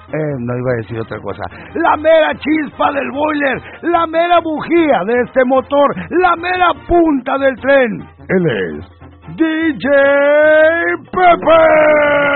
No iba a decir otra cosa. La mera chispa del boiler, la mera bujía de este motor, la mera punta del tren. Él es DJ Pepe.